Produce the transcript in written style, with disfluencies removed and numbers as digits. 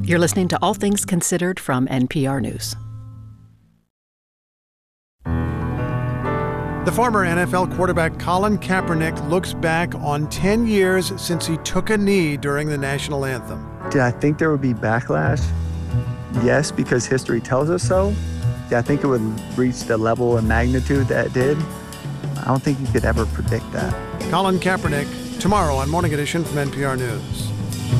You're listening to All Things Considered from NPR News. The former NFL quarterback Colin Kaepernick looks back on 10 years since he took a knee during the national anthem. Did I think there would be backlash? Yes, because history tells us so. Did I think it would reach the level and magnitude that it did? I don't think you could ever predict that. Colin Kaepernick, tomorrow on Morning Edition from NPR News.